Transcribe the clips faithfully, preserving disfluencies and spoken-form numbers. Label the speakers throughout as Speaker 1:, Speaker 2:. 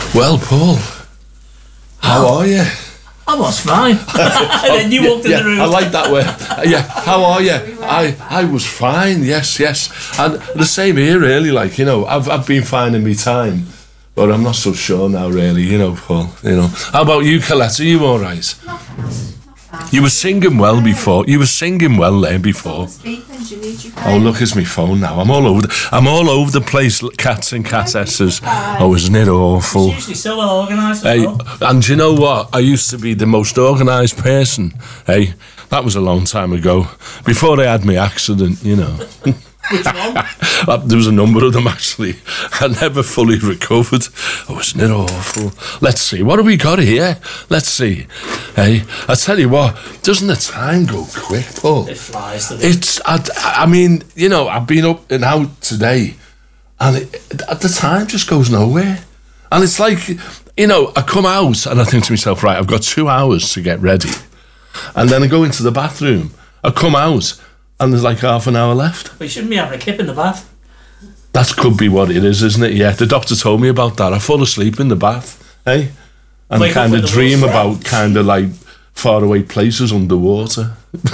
Speaker 1: Well, Paul, how
Speaker 2: Oh.
Speaker 1: are you?
Speaker 2: I was fine. And then you walked in
Speaker 1: yeah,
Speaker 2: the room.
Speaker 1: I like that way. Uh, yeah, how are you? I I was fine. Yes, yes. And the same here, really. Like, you know, I've I've been fine in my time, but I'm not so sure now, really. You know, Paul. You know. How about you, Colette? Are you all right? You were singing well before. You were singing well there before. Oh, look, it's my phone now. I'm all over. The, I'm all over the place. Cats and catesses. Oh, isn't it awful?
Speaker 2: It's usually so well organised.
Speaker 1: Hey,
Speaker 2: Well.
Speaker 1: and do you know what? I used to be the most organised person. Hey, that was a long time ago. Before I had my accident, you know.
Speaker 2: Which one?
Speaker 1: There was a number of them, actually. I never fully recovered. Oh, isn't it awful? Let's see. What have we got here? Let's see. Hey, I tell you what, doesn't the time go quick, Paul?
Speaker 2: It flies. doesn't it?
Speaker 1: It's, I, I mean, you know, I've been up and out today, and it, the time just goes nowhere. And it's like, you know, I come out and I think to myself, right, I've got two hours to get ready. And then I go into the bathroom. I come out and there's like half an hour left.
Speaker 2: But you shouldn't be having a kip in the bath.
Speaker 1: That could be what it is, isn't it? Yeah, the doctor told me about that. I fall asleep in the bath, eh? And
Speaker 2: Wake up
Speaker 1: kind of
Speaker 2: with the
Speaker 1: dream
Speaker 2: water.
Speaker 1: about kind of like faraway places underwater.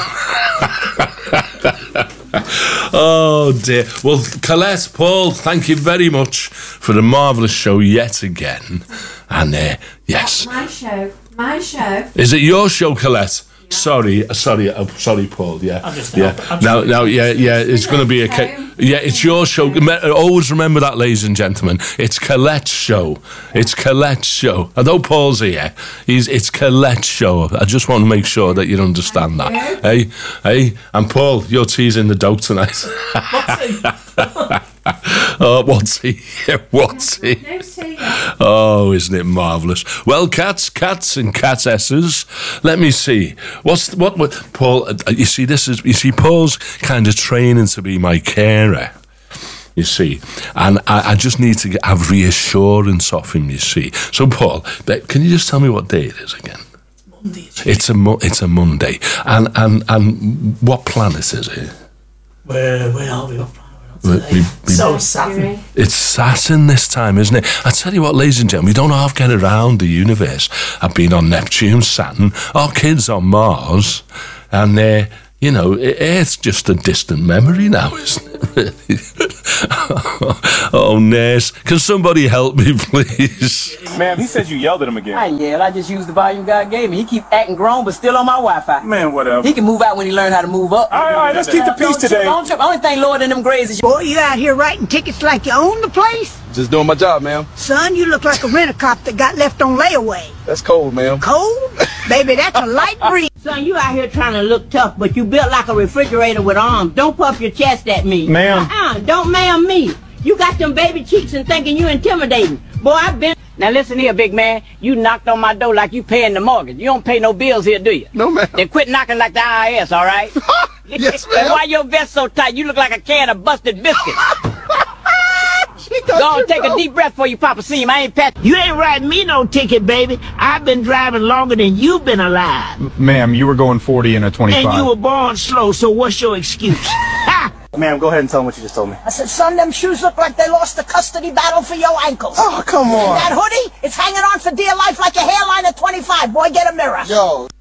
Speaker 1: Oh dear. Well, Colette, Paul, thank you very much for the marvellous show yet again. And uh, yes.
Speaker 3: My show. My show.
Speaker 1: Is it your show, Colette? Sorry, uh, sorry, uh, sorry, Paul. Yeah,
Speaker 2: I'm just
Speaker 1: yeah.
Speaker 2: helping. I'm
Speaker 1: Now,
Speaker 2: just-
Speaker 1: now, yeah, yeah. It's going to be a. Ca- yeah, it's your show. Me- Always remember that, ladies and gentlemen. It's Colette's show. It's Colette's show. Although Paul's here, he's it's Colette's show. I just want to make sure that you understand that. Hey, hey, and Paul, you're teasing the dog tonight. Oh, what's he? What's he?
Speaker 3: No tea.
Speaker 1: Oh, isn't it marvellous? Well, cats, cats and catesses. Let me see. What's what? What? Paul? Uh, you see, this is you see. Paul's kind of training to be my carer. You see, and I, I just need to get, have reassurance off him. You see. So, Paul, but can you just tell me what day it is again?
Speaker 2: Monday.
Speaker 1: It's a mo- it's a Monday, and and and what planet is it?
Speaker 2: Where, where are we? What planet
Speaker 1: We-
Speaker 2: are we on
Speaker 1: we-
Speaker 2: today?
Speaker 1: we-
Speaker 2: So Saturn.
Speaker 1: It's Saturn this time, isn't it? I tell you what, ladies and gentlemen, we don't half get around the universe. I've been on Neptune, Saturn, our kids on Mars, and uh, you know, it, Earth's just a distant memory now, isn't it? Oh, nurse, can somebody help me, please?
Speaker 4: Ma'am, he said you yelled at him again.
Speaker 5: I yelled. I just used the volume God gave me. He keep acting grown, but still on my Wi-Fi.
Speaker 4: Man, whatever.
Speaker 5: He can move out when he learn how to move up.
Speaker 4: All right, all right, let's keep the peace
Speaker 5: Don't trip,
Speaker 4: today.
Speaker 5: Don't trip. Only thing lower than them grades is
Speaker 6: Boy, you out here writing tickets like you own the place?
Speaker 7: Just doing my job, ma'am.
Speaker 6: Son, you look like a rent-a-cop that got left on layaway.
Speaker 7: That's cold, ma'am.
Speaker 6: Cold? Baby, that's a light breeze.
Speaker 8: Son, you out here trying to look tough, but you built like a refrigerator with arms. Don't puff your chest at me.
Speaker 4: Ma'am.
Speaker 8: Uh-uh, don't ma'am me. You got them baby cheeks and thinking you intimidating. Boy, I've been... Now listen here, big man. You knocked on my door like you paying the mortgage. You don't pay no bills here, do you?
Speaker 7: No, ma'am.
Speaker 8: Then quit knocking like the I R S, all right?
Speaker 7: Yes,
Speaker 8: And
Speaker 7: ma'am.
Speaker 8: why your vest so tight? You look like a can of busted biscuits.
Speaker 7: She got
Speaker 8: Go on,
Speaker 7: you,
Speaker 8: take
Speaker 7: bro.
Speaker 8: a deep breath before you pop a seam. I ain't pet.
Speaker 6: You ain't writing me no ticket, baby. I've been driving longer than you've been alive.
Speaker 4: Ma'am, you were going forty in a twenty-five.
Speaker 6: And you were born slow, so what's your excuse? Ha!
Speaker 4: Ma'am, go ahead and tell him what you just told me.
Speaker 6: I said, son, them shoes look like they lost the custody battle for your ankles.
Speaker 7: Oh, come on.
Speaker 6: That hoodie, it's hanging on for dear life like a hairline at twenty-five. Boy, get a mirror.
Speaker 7: Yo.